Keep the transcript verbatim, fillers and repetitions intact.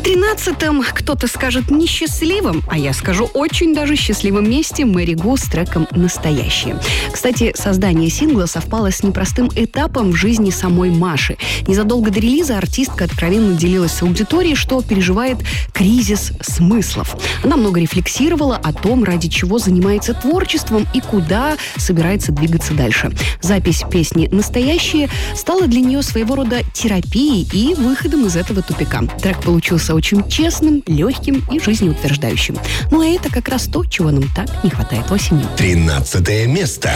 тринадцатом кто-то скажет несчастливым, а я скажу очень даже счастливом месте Мэри Гу с треком «Настоящее». Кстати, создание сингла совпало с непростым этапом в жизни самой Маши. Незадолго до релиза артистка откровенно делилась с аудиторией, что переживает кризис смыслов. Она много рефлексировала о том, ради чего занимается творчеством и куда собирается двигаться дальше. Запись песни «Настоящее» стала для нее своего рода терапией и выходом из этого тупика. Трек получился очень честным, легким и жизнеутверждающим. Ну а это как раз то, чего нам так не хватает осенью. Тринадцатое место.